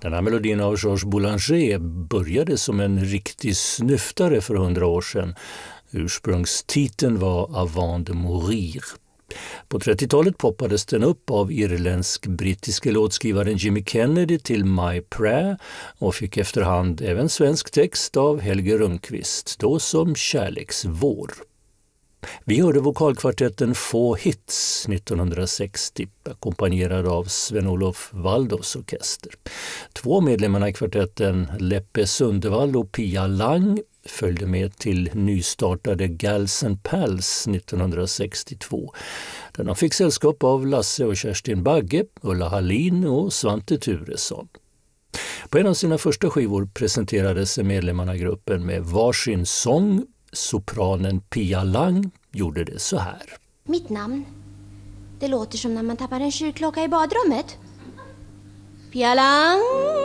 Den här melodin av Georges Boulanger började som en riktig snyftare för 100 år sedan. Ursprungstiteln var Avant de mourir. På 30-talet poppades den upp av irländsk-brittiske låtskrivaren Jimmy Kennedy till My Prayer och fick efterhand även svensk text av Helge Rundqvist, då som kärleksvår. Vi hörde vokalkvartetten Få Hits 1960, ackompanjerad av Sven-Olof Waldos orkester. 2 medlemmarna i kvartetten, Leppe Sundevall och Pia Lang, följde med till nystartade Gals and Pals 1962. Där de fick sällskap av Lasse och Kerstin Bagge, Ulla Hallin och Svante Turesson. På en av sina första skivor presenterade sig medlemmarna i gruppen med varsin sång. Sopranen Pia Lang gjorde det så här. Mitt namn, det låter som när man tappar en kyrkklocka i badrummet. Pia Lang.